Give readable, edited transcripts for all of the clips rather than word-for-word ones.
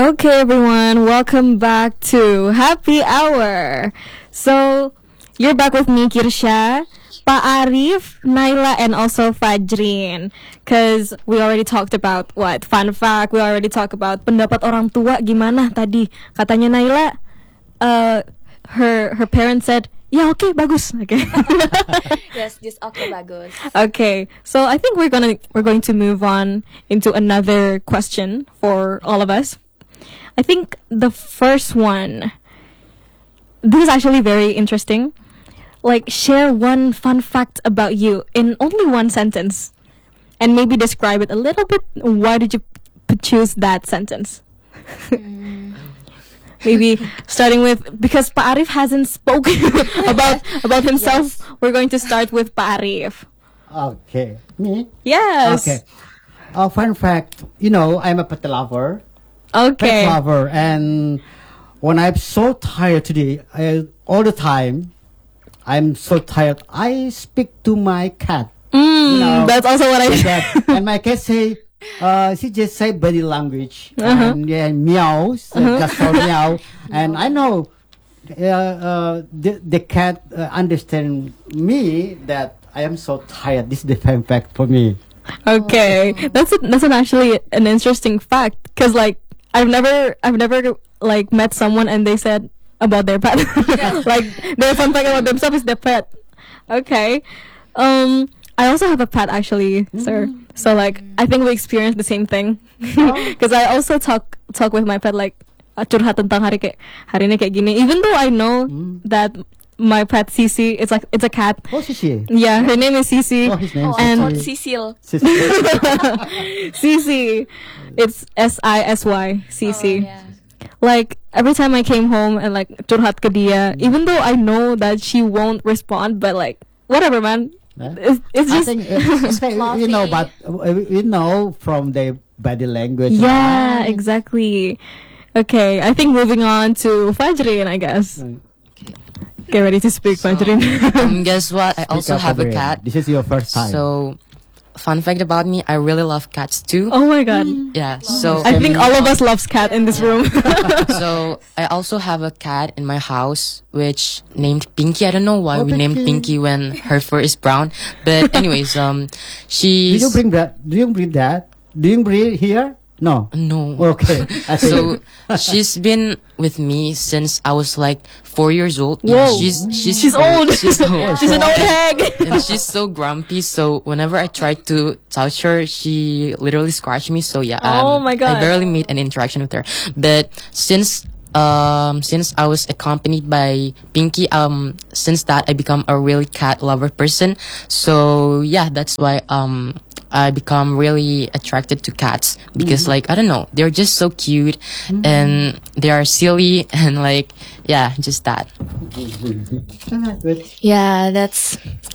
Okay, everyone, welcome back to Happy Hour. So, you're back with me, Kirsha, Pa Arif, Naila, and also Fajrin. Because we already talked about what? Fun fact, we already talked about pendapat orang tua gimana tadi. Katanya Naila, her parents said, yeah, okay, bagus. Okay. Yes, just okay, bagus. Okay, so I think we're going to move on into another question for all of us. I think the first one, this is actually very interesting. Like, share one fun fact about you in only one sentence, and maybe describe it a little bit. Why did you choose that sentence? Maybe starting with, because Pa Arif hasn't spoken about himself. Yes. We're going to start with Pa Arif. Okay. Me? Yes. Okay. Fun fact, I'm a pet lover. Okay. Pet lover. And when I'm so tired today, all the time, I'm so tired, I speak to my cat. That's also what I That, and my cat say, she just say body language. And meow, just for meow. And I know the cat understand me that I am so tired. This is the fun fact for me. Okay, that's actually an interesting fact, because like I've never like met someone and they said about their pet like their fun fact about themselves is their pet. Okay, I also have a pet actually, sir. So like I think we experienced the same thing, because I also talk with my pet, like curhat tentang hari ini kayak gini. Even though I know that my pet Sisi, it's a cat. Oh, Sisi. Yeah, her name is Sisi. Oh, his name is and Cecil. Sisi, it's Sisy, Sisi. Oh, yeah. Like every time I came home and like curhat ke dia, even though I know that she won't respond, but like whatever, man. It's I just think but we know from the body language. yeah, exactly. Okay, I think moving on to Fajrin, I guess. Get ready to speak, Fajrin. Guess what? I also have a cat. This is your first time. So, fun fact about me, I really love cats too. Oh my god. Yeah, so I think all of us loves cat in this room. so I also have a cat in my house which named Pinky. I don't know why we named Pinky. Pinky when her fur is brown. But anyways, Do she's you bring that? Do you bring that? Do you bring here? No. no. Okay. I see. So she's been with me since I was like 4 years old. Whoa. She's She's old. She's old. She's an old hag. And she's so grumpy, so whenever I try to touch her, she literally scratched me. So yeah, Oh my God. I barely made an interaction with her. But since I was accompanied by Pinky, since that I become a really cat lover person. So yeah, that's why I become really attracted to cats, because like I don't know, they're just so cute and they are silly and like yeah, just that. Good. Yeah, that's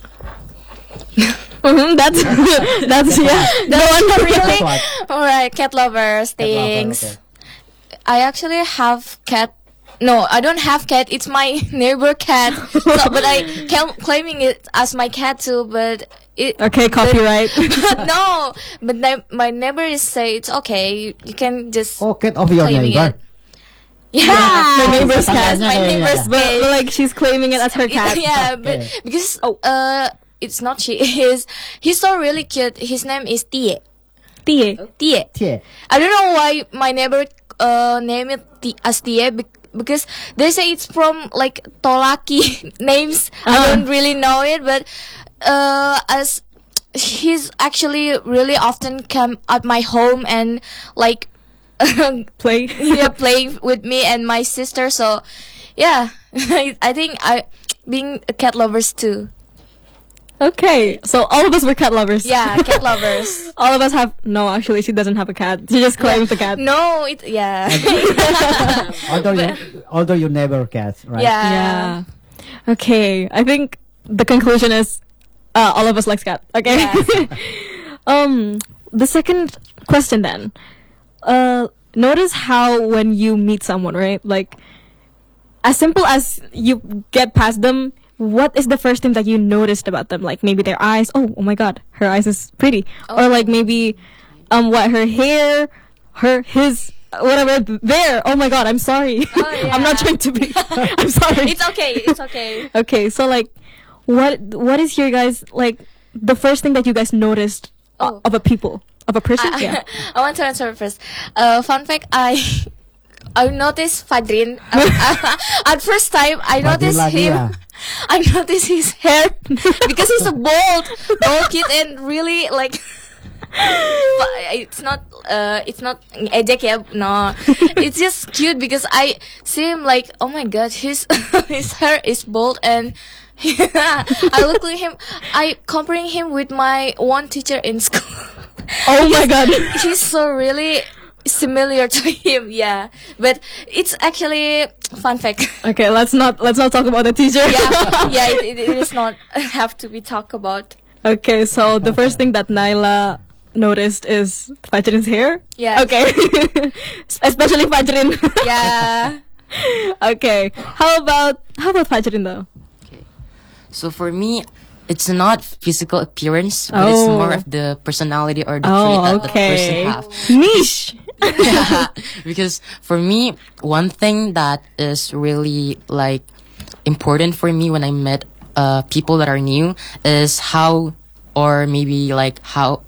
That's yeah. Go on. really What? all right. Cat lovers, Cat lover, thanks. okay. I actually have cat. No, I don't have cat. It's my neighbor cat. But I claiming it as my cat too. But it Okay, copyright. no. But my neighbor say it's okay. You can just Oh, cat of your claiming neighbor. it. Yeah, The neighbor's cat. That's my Yeah, neighbor's yeah, But, cat. like she's claiming it as her cat. Yeah, but Okay. because it's not she. He's so really cute. His name is Tie. Tie. Tie. Yeah. I don't know why my neighbor name it as Tie because they say it's from like Tolaki names. I don't really know it, but as he's actually really often come at my home and like Play. yeah, play with me and my sister. So yeah, I think I being a cat lovers too. Okay, so all of us were cat lovers. Yeah, cat lovers. All of us have. No, actually, she doesn't have a cat. She just claims the cat. No, it yeah. Although you never cat, right? Yeah. Yeah. Okay, I think the conclusion is all of us likes cat. Okay. The second question then. Notice how when you meet someone, right? Like, as simple as you get past them, what is the first thing that you noticed about them? Like maybe their eyes. Oh my God, her eyes is pretty. Or like maybe, what her hair, his whatever there. Oh my god, I'm sorry. Oh, yeah. I'm not trying to be. I'm sorry. It's okay. It's okay. Okay, so like, what is your guys like the first thing that you guys noticed Oh. of a person? Yeah. I want to answer first. Fun fact, I noticed Fadrin. At first time, I noticed lagi him. ya. I noticed his hair because he's a bald kid and really like. But it's not ejek ya, no. It's just cute because I see him like, oh my god, his hair is bald and I look at him. I comparing him with my one teacher in school. Oh my god. He's so really similar to him, yeah. But it's actually fun fact. Okay, let's not talk about the teacher. Yeah, it is not have to be talked about. Okay, so the first thing that Naila noticed is Fajrin's hair. Yeah. Okay. Especially Fajrin. Yeah. Okay. How about Fajrin though? So for me, it's not physical appearance, but it's Oh. more of the personality or the trait that the person okay. have. Niche. Yeah, because for me, one thing that is really like important for me when I met people that are new is how, or maybe like how,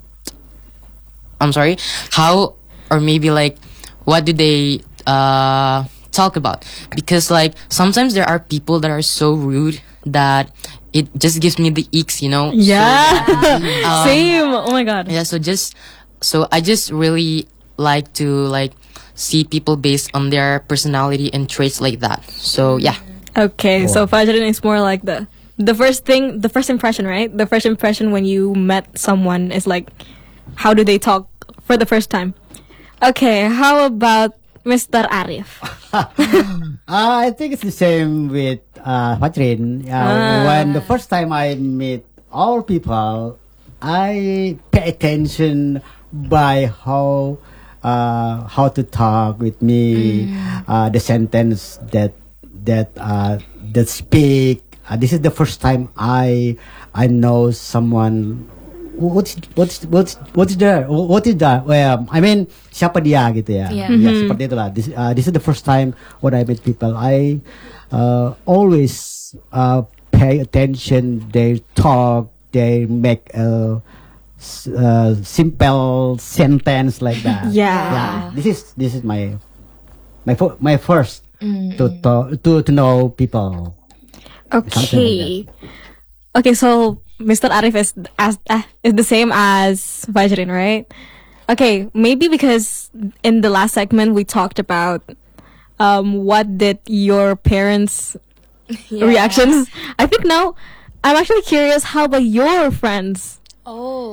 how, or maybe like what do they talk about? Because like sometimes there are people that are so rude that it just gives me the icks, you know? Yeah. Same. Oh my god. Yeah, so I just really like to like see people based on their personality and traits like that. So yeah. Okay, so Fajrin is more like the first impression, right? The first impression when you met someone is like, how do they talk for the first time? Okay, how about Mr. Arif? I think it's the same with Fajrin. When the first time I meet all people, I pay attention by how to talk with me, the sentence that speak. This is the first time I know someone. What is there? What is that? Well, I mean, siapa dia gitu ya? Yeah. Ya, seperti itulah. This is the first time when I meet people. I always pay attention. They talk. They make a simple sentence like that. Yeah. This is my first to know people. Okay. Okay, so Mr. Arif is the same as Fajrin, right? Okay, maybe because in the last segment we talked about what did your parents' reactions. I think now I'm actually curious. How about your friends? Oh.